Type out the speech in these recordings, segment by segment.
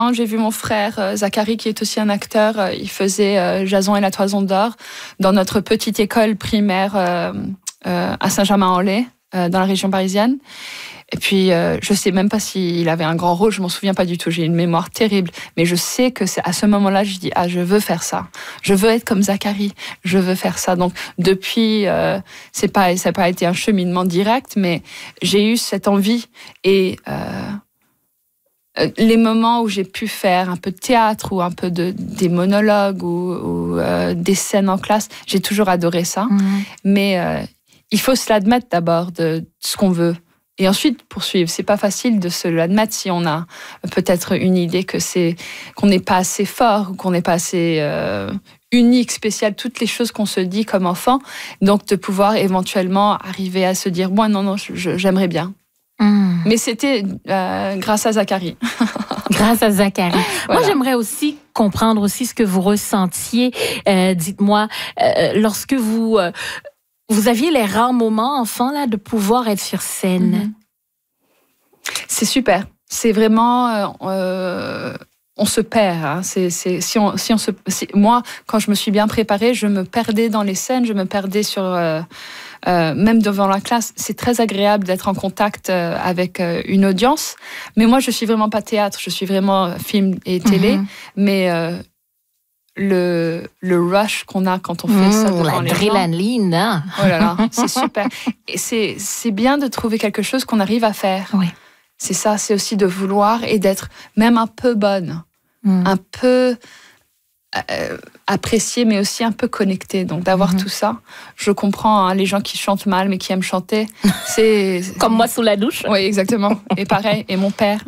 J'ai vu mon frère Zachary, qui est aussi un acteur. Il faisait Jason et la Toison d'Or dans notre petite école primaire à Saint-Germain-en-Laye, dans la région parisienne. Et puis, je sais même pas s'il avait un grand rôle, je m'en souviens pas du tout. J'ai une mémoire terrible. Mais je sais que c'est à ce moment-là, je dis, je veux faire ça. Je veux être comme Zachary. Je veux faire ça. Donc, depuis, ça n'a pas été un cheminement direct, mais j'ai eu cette envie. Et les moments où j'ai pu faire un peu de théâtre ou un peu des monologues ou des scènes en classe, j'ai toujours adoré ça. Mais il faut se l'admettre d'abord de ce qu'on veut. Et ensuite poursuivre. C'est pas facile de se l'admettre si on a peut-être une idée qu'on n'est pas assez fort ou qu'on n'est pas assez unique, spécial, toutes les choses qu'on se dit comme enfant. Donc de pouvoir éventuellement arriver à se dire moi non, j'aimerais bien. Mais c'était grâce à Zachary. Grâce à Zachary. Voilà. Moi, j'aimerais aussi comprendre aussi ce que vous ressentiez. Dites-moi, lorsque vous aviez les rares moments, enfant, là, de pouvoir être sur scène. C'est super. C'est vraiment... on se perd. Hein. Moi, quand je me suis bien préparée, je me perdais dans les scènes, je me perdais même devant la classe. C'est très agréable d'être en contact avec une audience. Mais moi, je suis vraiment pas théâtre, je suis vraiment film et télé. Mais le rush qu'on a quand on fait ça devant les gens. L'adrénaline, hein. Oh là là, c'est super. Et c'est bien de trouver quelque chose qu'on arrive à faire. Oui. C'est ça, c'est aussi de vouloir et d'être même un peu bonne, un peu appréciée, mais aussi un peu connectée. Donc d'avoir tout ça, je comprends les gens qui chantent mal, mais qui aiment chanter. C'est comme moi sous la douche. Oui, exactement. Et pareil, et mon père,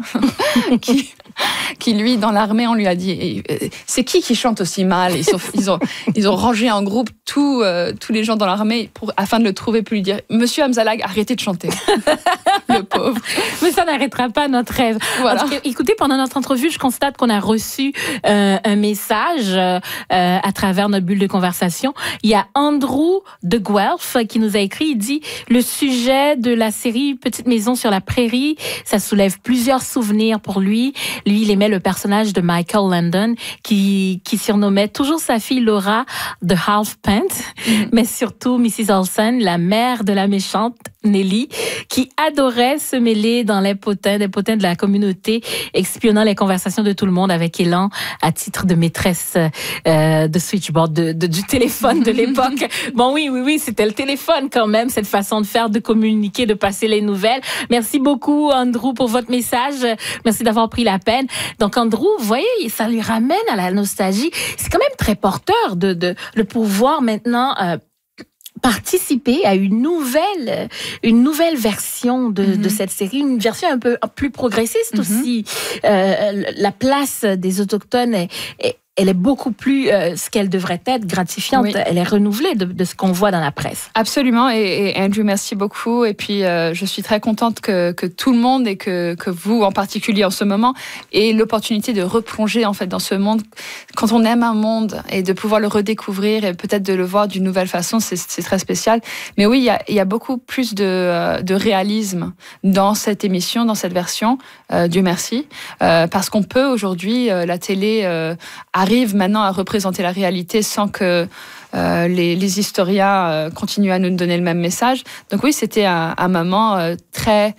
qui lui, dans l'armée, on lui a dit c'est qui chante aussi mal? Ils ont rangé en groupe tous les gens dans l'armée afin de le trouver, pour lui dire Monsieur Hamzalag, arrêtez de chanter. Le pauvre. Mais ça n'arrêtera pas notre rêve. Voilà. Écoutez, pendant notre entrevue, je constate qu'on a reçu un message à travers notre bulle de conversation. Il y a Andrew de Guelph qui nous a écrit. Il dit le sujet de la série Petite maison sur la prairie, ça soulève plusieurs souvenirs pour lui. Lui, il aimait le personnage de Michael Landon qui surnommait toujours sa fille Laura de Half Pint, mais surtout Mrs. Olsen, la mère de la méchante Nelly, qui adorait se mêler dans des potins de la communauté, espionnant les conversations de tout le monde avec élan à titre de maîtresse de switchboard, du téléphone de l'époque. Bon, oui, c'était le téléphone quand même, cette façon de faire, de communiquer, de passer les nouvelles. Merci beaucoup, Andrew, pour votre message. Merci d'avoir pris la peine. Donc, Andrew, vous voyez, ça lui ramène à la nostalgie. C'est quand même très porteur de pouvoir maintenant participer à une nouvelle version de cette série, une version un peu plus progressiste aussi. La place des Autochtones elle est beaucoup plus ce qu'elle devrait être, gratifiante. Oui. Elle est renouvelée de ce qu'on voit dans la presse. Absolument. Et Andrew, merci beaucoup. Et puis, je suis très contente que tout le monde et que vous, en particulier en ce moment, aient l'opportunité de replonger en fait dans ce monde. Quand on aime un monde et de pouvoir le redécouvrir et peut-être de le voir d'une nouvelle façon, c'est très spécial. Mais oui, il y a beaucoup plus de réalisme dans cette émission, dans cette version. Dieu merci. Parce qu'on peut aujourd'hui, la télé arrive maintenant à représenter la réalité sans que les historiens continuent à nous donner le même message. Donc oui, c'était un moment très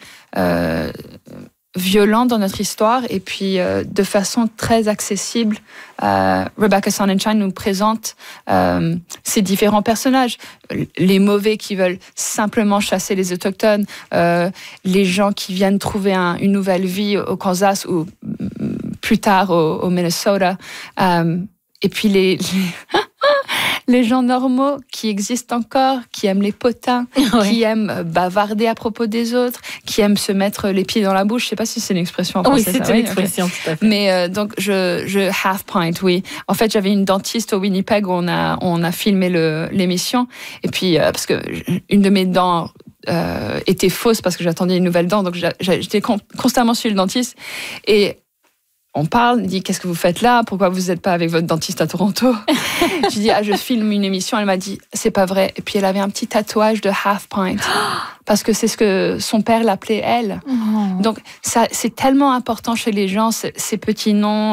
violent dans notre histoire et puis de façon très accessible. Rebecca Sonnenschein nous présente ces différents personnages. Les mauvais qui veulent simplement chasser les Autochtones, les gens qui viennent trouver une nouvelle vie au Kansas ou plus tard au Minnesota. Et puis les gens normaux qui existent encore, qui aiment les potins, qui aiment bavarder à propos des autres, qui aiment se mettre les pieds dans la bouche. Je ne sais pas si c'est une expression en français. Oui, c'est une expression, tout à fait. Mais donc, je half pint, oui. En fait, j'avais une dentiste au Winnipeg où on a filmé l'émission. Et puis, parce que une de mes dents était fausse parce que j'attendais une nouvelle dent. Donc, j'étais constamment chez le dentiste. Et on parle, il dit qu'est-ce que vous faites là? Pourquoi vous n'êtes pas avec votre dentiste à Toronto? Je dis je filme une émission. Elle m'a dit c'est pas vrai. Et puis elle avait un petit tatouage de Half Pint parce que c'est ce que son père l'appelait elle. Donc ça c'est tellement important chez les gens ces petits noms.